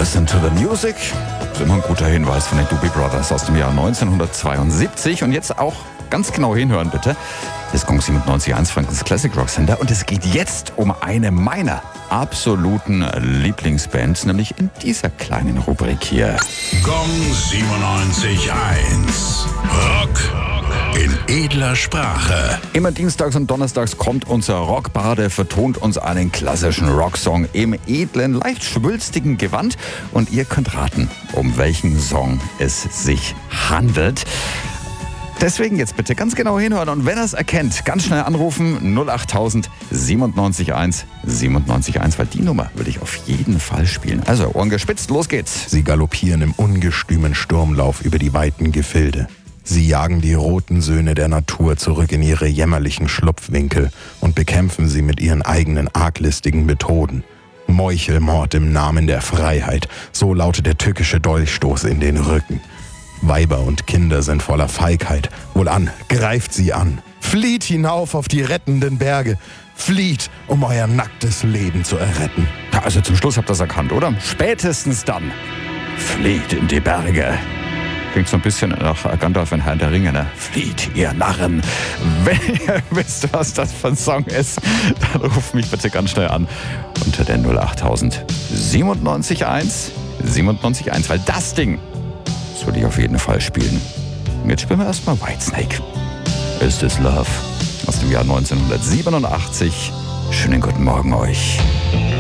Listen to the Music. Das ist immer ein guter Hinweis von den Doobie Brothers aus dem Jahr 1972. Und jetzt auch ganz genau hinhören, bitte. Das ist Gong 97.1 Frankens Classic Rock Center. Und es geht jetzt um eine meiner absoluten Lieblingsbands, nämlich in dieser kleinen Rubrik hier. Gong 97.1 Rock in edler Sprache. Immer dienstags und donnerstags kommt unser Rockbade, vertont uns einen klassischen Rocksong im edlen, leicht schwülstigen Gewand. Und ihr könnt raten, um welchen Song es sich handelt. Deswegen jetzt bitte ganz genau hinhören und wenn er es erkennt, ganz schnell anrufen 08000 97.1 97.1, weil die Nummer würde ich auf jeden Fall spielen. Also Ohren gespitzt, los geht's. Sie galoppieren im ungestümen Sturmlauf über die weiten Gefilde. Sie jagen die roten Söhne der Natur zurück in ihre jämmerlichen Schlupfwinkel und bekämpfen sie mit ihren eigenen arglistigen Methoden. Meuchelmord im Namen der Freiheit, so lautet der tückische Dolchstoß in den Rücken. Weiber und Kinder sind voller Feigheit. Wohlan, greift sie an. Flieht hinauf auf die rettenden Berge. Flieht, um euer nacktes Leben zu erretten. Ja, also zum Schluss habt ihr es erkannt, oder? Spätestens dann. Flieht in die Berge. Klingt so ein bisschen nach Gandalf in Herr der Ringe, ne? Flieht, ihr Narren. Wenn ihr wisst, was das für ein Song ist, dann ruft mich bitte ganz schnell an unter der 08000 97.1 97.1, weil das Ding, das würde ich auf jeden Fall spielen. Und jetzt spielen wir erstmal Whitesnake. Is This Love? Aus dem Jahr 1987. Schönen guten Morgen euch.